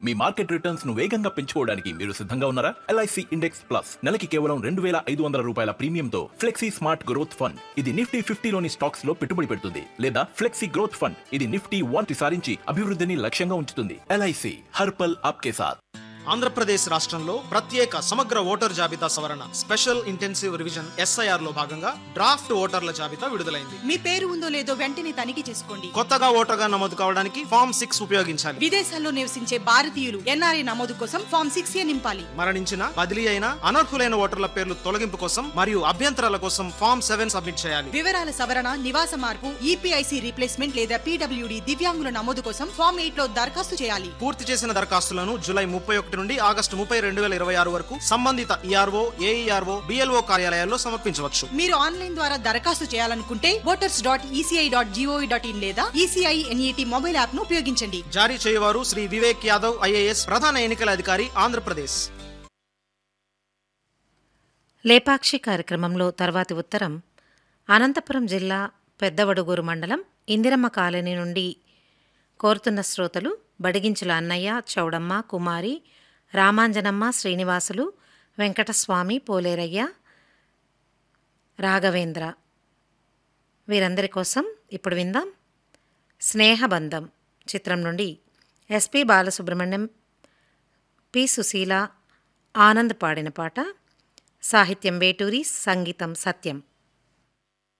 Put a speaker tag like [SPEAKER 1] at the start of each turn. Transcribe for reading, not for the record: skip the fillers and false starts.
[SPEAKER 1] మీ market returns ను వేగంగా పెంచుకోవడానికి మీరు సిద్ధంగా ఉన్నారా? LIC ఇండెక్స్ ప్లస్ నెలకి కేవలం 2,500 రూపాయల ప్రీమియంతో ఫ్లెక్సీ స్మార్ట్ గ్రోత్ ఫండ్. ఇది నిఫ్టీ 50లోని స్టాక్స్ లో పెట్టుబడి పెడుతుంది. లేదా ఫ్లెక్సీ గ్రోత్ ఫండ్, ఇది నిఫ్టీ 1 సారించి అభివృద్ధిని లక్ష్యంగా ఉంచుతుంది. LIC హర్ పల్ ఆప్కే సాథ్.
[SPEAKER 2] ఆంధ్రప్రదేశ్ రాష్ట్రంలో ప్రత్యేక సమగ్ర ఓటర్ జాబితా సవరణ స్పెషల్ ఇంటెన్సివ్ రివిజన్ SIR లో భాగంగా డ్రాఫ్ట్ ఓటర్ల జాబితా విడుదలైంది.
[SPEAKER 3] మీ పేరు ఉందో లేదో వెంటనే తనిఖీ చేసుకోండి.
[SPEAKER 2] కొత్తగా ఓటర్గా నమోదు కావడానికి ఫామ్ 6 ఉపయోగించాలి.
[SPEAKER 3] విదేశాల్లో నివసించే భారతీయులు NRI నమోదు కోసం ఫామ్ 6A నింపాలి.
[SPEAKER 2] మరణించిన, బదిలీ అయిన, అనర్హులైన ఓటర్ల పేర్లు తొలగింపు కోసం మరియు అభ్యంతరాల కోసం ఫామ్ 7 సబ్మిట్ చేయాలి.
[SPEAKER 3] వివరాల సవరణ, నివాస మార్పు, EPIC రీప్లేస్మెంట్ లేదా PWD దివ్యాంగుల నమోదు కోసం ఫామ్ 8 లో దరఖాస్తు చేయాలి.
[SPEAKER 2] పూర్తి చేసిన దరఖాస్తులను జూలై 31 నుండి ఆగస్టు 30, 2026 వరకు సంబంధిత ERO, AERO, BLO కార్యాలయాల్లో సమర్పించవచ్చు.
[SPEAKER 3] మీరు ఆన్లైన్ ద్వారా దరఖాస్తు చేయాలనుకుంటే voters.eci.gov.in లేదా ECI NET మొబైల్ యాప్ ను ఉపయోగించండి.
[SPEAKER 2] జారీ చేయవారు శ్రీ వివేక్ యాదవ్ IAS, ప్రధాన ఎన్నికల అధికారి, ఆంధ్రప్రదేశ్.
[SPEAKER 4] లేపాక్షి కార్యక్రమంలో తర్వాతి ఉత్తరం అనంతపురం జిల్లా పెద్దవడుగూరు మండలం ఇందిరమ్మ కాలనీ నుండి కోరుతున్న శ్రోతలు బడిగించుల అన్నయ్య, చౌడమ్మ, కుమారి, రామాంజనమ్మ, శ్రీనివాసులు, వెంకటస్వామి, పోలేరయ్య, రాఘవేంద్ర. వీరందరి కోసం ఇప్పుడు విందాం స్నేహబంధం చిత్రం నుండి SP బాలసుబ్రహ్మణ్యం, P సుశీల, ఆనంద్ పాడిన పాట. సాహిత్యం వేటూరి, సంగీతం సత్యం.